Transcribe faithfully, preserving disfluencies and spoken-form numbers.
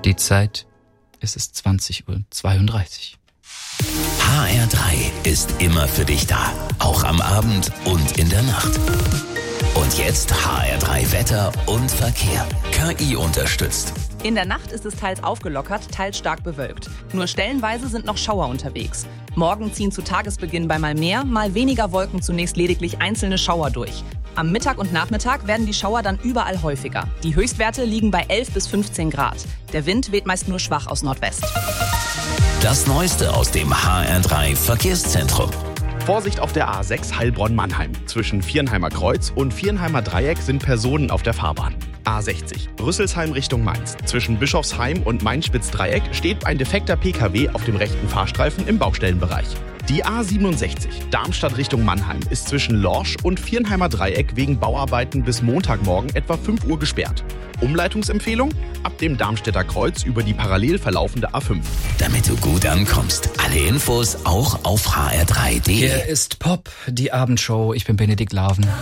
Die Zeit, es ist zwanzig Uhr zweiunddreißig. H R drei ist immer für dich da, auch am Abend und in der Nacht. Und jetzt H R drei Wetter und Verkehr. K I unterstützt. In der Nacht ist es teils aufgelockert, teils stark bewölkt. Nur stellenweise sind noch Schauer unterwegs. Morgen ziehen zu Tagesbeginn bei mal mehr, mal weniger Wolken zunächst lediglich einzelne Schauer durch. Am Mittag und Nachmittag werden die Schauer dann überall häufiger. Die Höchstwerte liegen bei elf bis fünfzehn Grad. Der Wind weht meist nur schwach aus Nordwest. Das Neueste aus dem H R drei Verkehrszentrum. Vorsicht auf der A sechs Heilbronn-Mannheim. Zwischen Viernheimer Kreuz und Viernheimer Dreieck sind Personen auf der Fahrbahn. A sechzig Rüsselsheim Richtung Mainz. Zwischen Bischofsheim und Mainz-Spitz-Dreieck steht ein defekter P K W auf dem rechten Fahrstreifen im Baustellenbereich. Die A siebenundsechzig Darmstadt Richtung Mannheim ist zwischen Lorsch und Viernheimer Dreieck wegen Bauarbeiten bis Montagmorgen etwa fünf Uhr gesperrt. Umleitungsempfehlung? Ab dem Darmstädter Kreuz über die parallel verlaufende A fünf. Damit du gut ankommst. Alle Infos auch auf h r drei punkt d e. Hier ist Pop, die Abendshow. Ich bin Benedikt Larven.